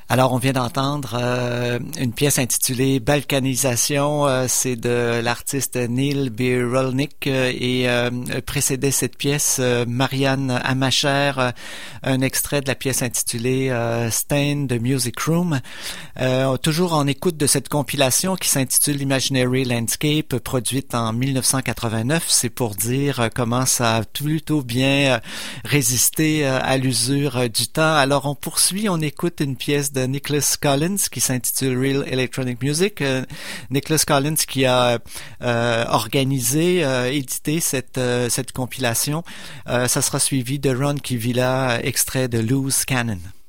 Alors, on vient d'entendre une pièce intitulée Balkanisation. C'est de l'artiste Neil Birolnik et précédait cette pièce Marianne Amacher, un extrait de la pièce intitulée Stain the Music Room. Toujours en écoute de cette compilation qui s'intitule Imaginary Landscape, produite en 1989. C'est pour dire comment ça a plutôt bien résisté à l'usure du temps. Alors, on poursuit, on écoute une pièce de Nicholas Collins qui s'intitule Real Electronic Music. Nicholas Collins qui a organisé, édité cette compilation. Ça sera suivi de Ron Kivila, extrait de Loose Cannon.